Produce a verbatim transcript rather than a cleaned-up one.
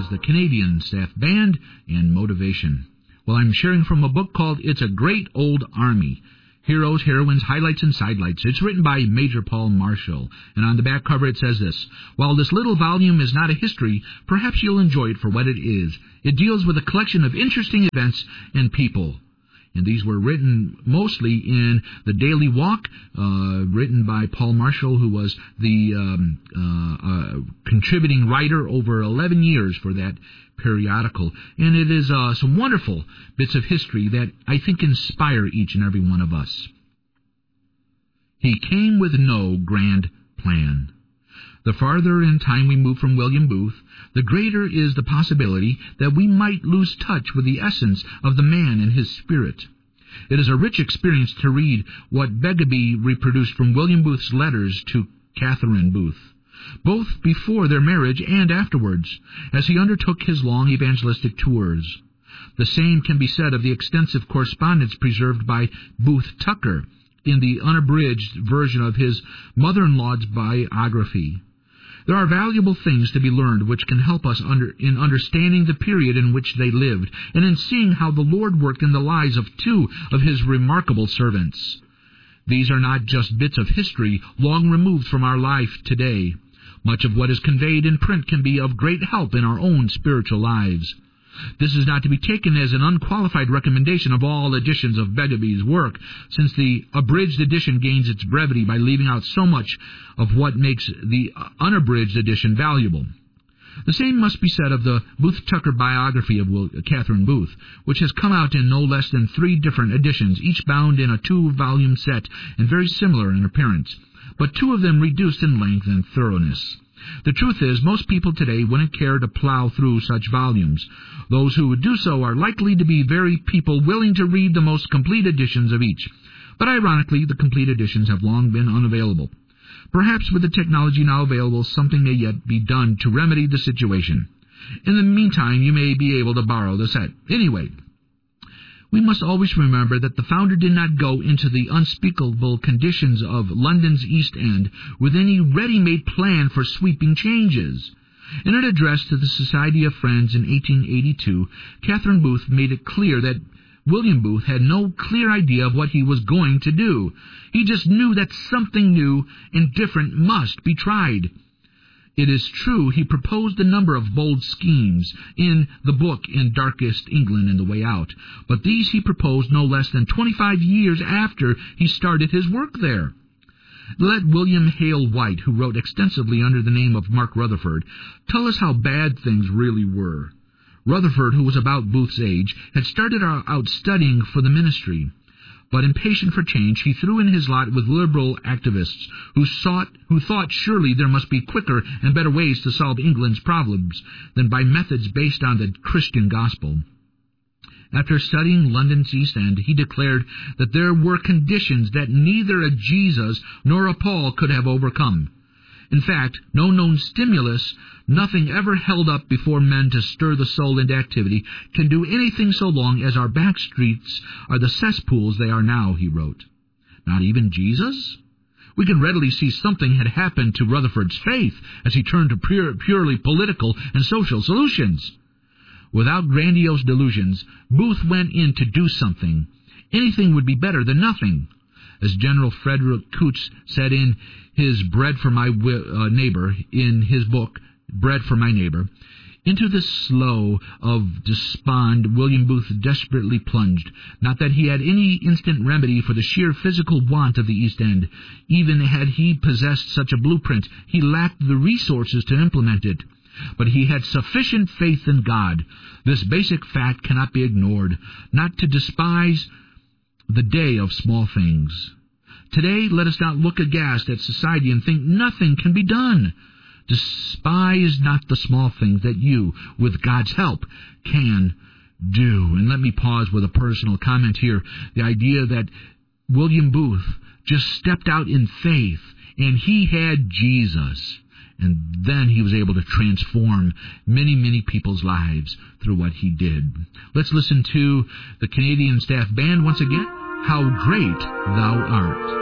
the Canadian Staff Band and Motivation. Well, I'm sharing from a book called It's a Great Old Army. Heroes, Heroines, Highlights, and Sidelights. It's written by Major Paul Marshall, and on the back cover it says this: while this little volume is not a history, perhaps you'll enjoy it for what it is. It deals with a collection of interesting events and people. And these were written mostly in the Daily Walk, uh, written by Paul Marshall, who was the um, uh, uh, contributing writer over eleven years for that periodical. And it is uh, some wonderful bits of history that I think inspire each and every one of us. He came with no grand plan. The farther in time we move from William Booth, the greater is the possibility that we might lose touch with the essence of the man and his spirit. It is a rich experience to read what Begbie reproduced from William Booth's letters to Catherine Booth, both before their marriage and afterwards, as he undertook his long evangelistic tours. The same can be said of the extensive correspondence preserved by Booth Tucker in the unabridged version of his mother-in-law's biography. There are valuable things to be learned which can help us under, in understanding the period in which they lived, and in seeing how the Lord worked in the lives of two of his remarkable servants. These are not just bits of history long removed from our life today. Much of what is conveyed in print can be of great help in our own spiritual lives. This is not to be taken as an unqualified recommendation of all editions of Begbies' work, since the abridged edition gains its brevity by leaving out so much of what makes the unabridged edition valuable. The same must be said of the Booth-Tucker biography of Will, Catherine Booth, which has come out in no less than three different editions, each bound in a two-volume set and very similar in appearance, but two of them reduced in length and thoroughness. The truth is, most people today wouldn't care to plow through such volumes. Those who would do so are likely to be very people willing to read the most complete editions of each. But ironically, the complete editions have long been unavailable. Perhaps with the technology now available, something may yet be done to remedy the situation. In the meantime, you may be able to borrow the set. Anyway, we must always remember that the founder did not go into the unspeakable conditions of London's East End with any ready-made plan for sweeping changes. In an address to the Society of Friends in eighteen eighty-two, Catherine Booth made it clear that William Booth had no clear idea of what he was going to do. He just knew that something new and different must be tried. It is true he proposed a number of bold schemes in the book In Darkest England and the Way Out, but these he proposed no less than twenty-five years after he started his work there. Let William Hale White, who wrote extensively under the name of Mark Rutherford, tell us how bad things really were. Rutherford, who was about Booth's age, had started out studying for the ministry. But impatient for change, he threw in his lot with liberal activists who sought, who thought surely there must be quicker and better ways to solve England's problems than by methods based on the Christian gospel. After studying London's East End, he declared that there were conditions that neither a Jesus nor a Paul could have overcome. In fact, no known stimulus, nothing ever held up before men to stir the soul into activity, can do anything so long as our back streets are the cesspools they are now, he wrote. Not even Jesus? We can readily see something had happened to Rutherford's faith as he turned to pure, purely political and social solutions. Without grandiose delusions, Booth went in to do something. Anything would be better than nothing. As General Frederick Coots said in his Bread for My uh, Neighbor, in his book, Bread for My Neighbor, into the slough of despond William Booth desperately plunged. Not that he had any instant remedy for the sheer physical want of the East End. Even had he possessed such a blueprint, he lacked the resources to implement it. But he had sufficient faith in God. This basic fact cannot be ignored. Not to despise the day of small things. Today, let us not look aghast at society and think nothing can be done. Despise not the small things that you, with God's help, can do. And let me pause with a personal comment here. The idea that William Booth just stepped out in faith, and he had Jesus. And then he was able to transform many, many people's lives through what he did. Let's listen to the Canadian Staff Band once again. How Great Thou Art.